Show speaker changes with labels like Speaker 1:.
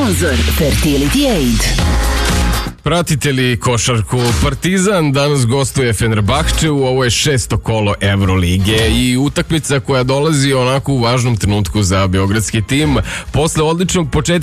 Speaker 1: Sponzor Fertility Aid.
Speaker 2: Pratite li košarku? Partizan danas gostuje Fenerbahče u ovo je 6. kolo Evrolige i utakmica koja dolazi onako u važnom trenutku za beogradski tim. Posle odličnog početka